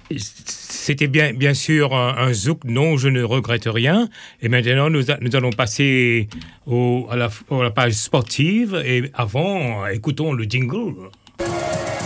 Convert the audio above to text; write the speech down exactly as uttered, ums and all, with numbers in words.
C'était bien, bien sûr un, un zouk dont je ne regrette rien. Et maintenant, nous, a- nous allons passer au, à, la, à la page sportive. Et avant, écoutons le jingle.